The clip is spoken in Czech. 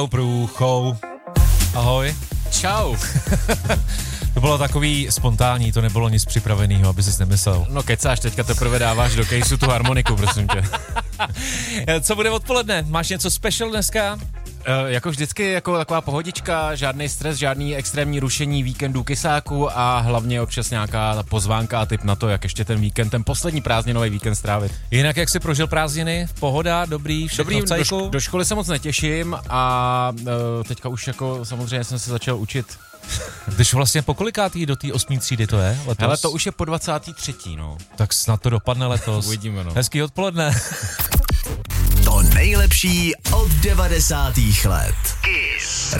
Průchou. Ahoj. Čau. To bylo takový spontánní, to nebylo nic připraveného, aby jsi nemyslel. No kecáš, teďka teprve dáváš do kejsu tu harmoniku, prosím tě. Co bude odpoledne? Máš něco special dneska? Jako vždycky, jako taková pohodička, žádný stres, žádný extrémní rušení víkendu kysáku a hlavně občas nějaká pozvánka a tip na to, jak ještě ten víkend, ten poslední prázdninový víkend strávit. Jinak jak jsi prožil prázdniny? Pohoda, dobrý, všechno v cajku? Do školy se moc netěším a teďka už jako samozřejmě jsem se začal učit. Jdeš vlastně po kolikátý do té 8. třídy to je letos? Hele, to už je po 23. no. Tak snad to dopadne letos. Uvidíme, no. Hezký odpoledne. To nejlepší od 90. let. Kiss